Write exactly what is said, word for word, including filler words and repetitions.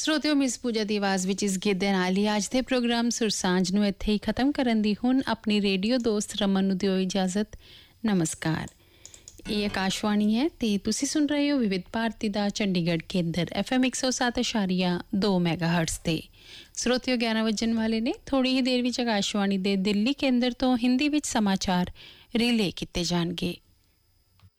ਸਰੋਤਿਓ miss ਪੂਜਾ ਦੀ ਆਵਾਜ਼ ਵਿੱਚ ਇਸ ਗੀਤ ਦੇ ਨਾਲ ਹੀ ਅੱਜ ਦੇ ਪ੍ਰੋਗਰਾਮ ਸੁਰਸਾਂਝ ਨੂੰ ਇੱਥੇ ਹੀ ਖਤਮ ਕਰਨ ਦੀ ਹੁਣ ਆਪਣੀ ਰੇਡੀਓ ਦੋਸਤ ਰਮਨ ਨੂੰ ਦਿਓ ਇਜਾਜ਼ਤ। ਨਮਸਕਾਰ। ਇਹ ਆਕਾਸ਼ਵਾਣੀ ਹੈ ਤੇ ਤੁਸੀਂ ਸੁਣ ਰਹੇ ਹੋ ਵਿਵਿਧ ਭਾਰਤੀ ਦਾ ਚੰਡੀਗੜ੍ਹ ਕੇਂਦਰ ਐਫ ਐਮ ਇੱਕ ਸੌ ਸੱਤ ਅਸ਼ਾਰੀਆ ਦੋ ਮੈਗਾ ਹਰਟਜ਼ ਤੇ। ਸਰੋਤਿਓ ਗਿਆਰਾਂ ਵੱਜਣ ਵਾਲੇ ਨੇ। ਥੋੜ੍ਹੀ ਹੀ ਦੇਰ ਵਿੱਚ ਆਕਾਸ਼ਵਾਣੀ ਦੇ ਦਿੱਲੀ ਕੇਂਦਰ ਤੋਂ ਹਿੰਦੀ ਵਿੱਚ ਸਮਾਚਾਰ ਰਿਲੇ ਕੀਤੇ ਜਾਣਗੇ।